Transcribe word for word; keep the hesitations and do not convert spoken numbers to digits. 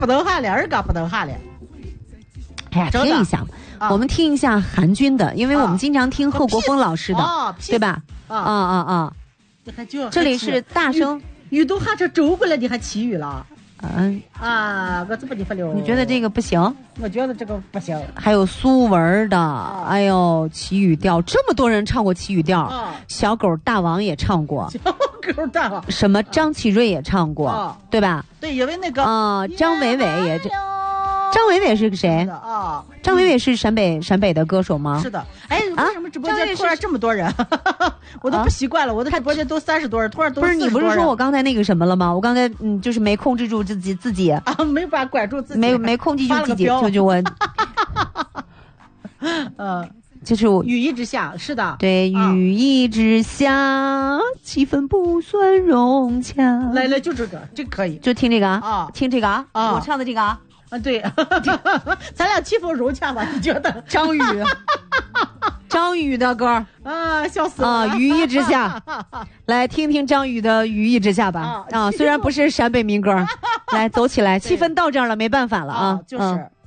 不能喊了，二哥不能喊了。 哎呀，听一下，啊、我们听一下韩军的，因为我们经常听贺国峰老师的， 啊、 对吧？啊啊啊啊！这里是大声， 雨都喊成周过来，你还起雨了？ 嗯啊，我怎么你不了？ 你觉得这个不行？ 我觉得这个不行。 还有苏文的，啊、哎呦，奇语调，这么多人唱过奇语调，啊、小狗大王也唱过， 小狗大王， 什么张启瑞也唱过，啊、对吧？ 对，因为那个啊、呃，张伟伟也这。张伟伟是个谁啊？张伟伟是陕北陕北的歌手吗？ 是的。哎，为什么直播间突然这么多人？我都不习惯了。我的直播间都三十多人，突然都不是你不是说我刚才那个什么了吗？我刚才嗯，就是没控制住自己自己啊，没法管住自己， 没没控制住自己，就就我， 呃， 就是我雨一直下，是的， 对，雨一直下，气氛不算融洽。 来来，就这个，这可以， 就听这个啊，听这个啊，我唱的这个啊。 啊，对，咱俩气氛融洽吧？你觉得？ 张宇，张宇的歌啊，笑死了啊！雨一直下，来听听张宇的《雨一直下》吧。啊，虽然不是陕北民歌，来走起来，气氛到这儿了，没办法了啊， 就是。